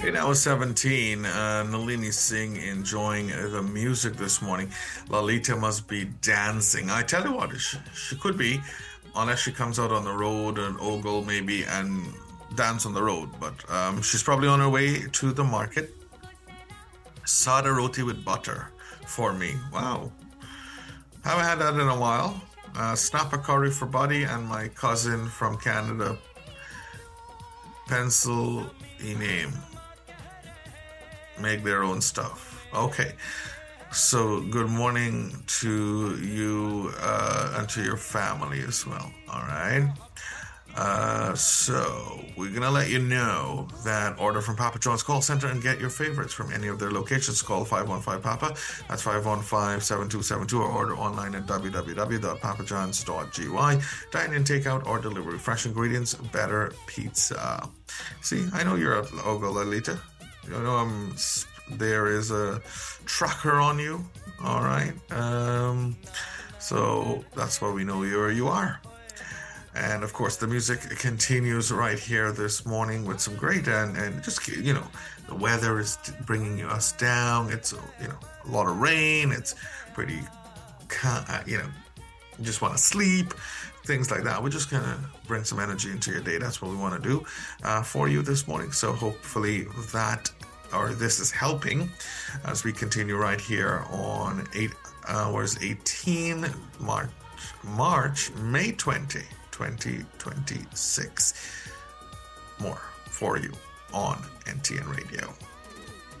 Now 17, Nalini Singh enjoying the music this morning. Lalita must be dancing. I tell you what, she could be, unless she comes out on the road and ogle maybe and dance on the road. But she's probably on her way to the market. Sada roti with butter for me. Wow. Haven't had that in a while. Snapper curry for Buddy and my cousin from Canada, pencil name. Make their own stuff. Okay. So good morning to you and to your family as well. All right. So we're going to let you know that order from Papa John's call center and get your favorites from any of their locations. Call 515-PAPA. That's 515-7272 or order online at www.papajohns.gy. Dine in, takeout, or delivery. Fresh ingredients, better pizza. See, I know you're at Ogo, Lalita. You know, there is a tracker on you. All right. So that's why we know where you are. And of course, the music continues right here this morning with some great and just, the weather is bringing us down. It's, a lot of rain. It's pretty, you just want to sleep, things like that. We're just going to bring some energy into your day. That's what we want to do for you this morning. So hopefully this is helping as we continue right here on 8 hours 18 May 20. 2026. More for you on NTN Radio.